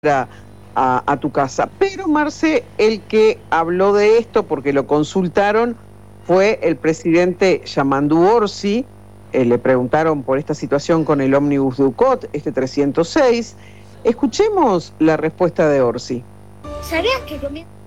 a tu casa. Pero, Marce, el que habló de esto, porque lo consultaron, fue el presidente Yamandu Orsi. Le preguntaron por esta situación con el ómnibus Ducot, este 306. Escuchemos la respuesta de Orsi. ¿Sabías que comienza